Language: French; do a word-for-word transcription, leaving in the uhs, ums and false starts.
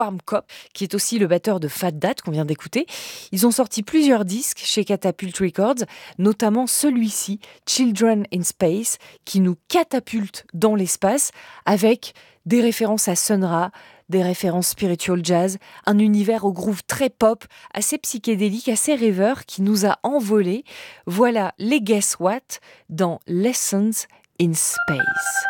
Farm Cop, qui est aussi le batteur de Fat Dad qu'on vient d'écouter. Ils ont sorti plusieurs disques chez Catapult Records, notamment celui-ci, Children in Space, qui nous catapulte dans l'espace avec des références à Sun Ra, des références spiritual jazz, un univers au groove très pop, assez psychédélique, assez rêveur, qui nous a envolés. Voilà les Guess What dans Lessons in Space.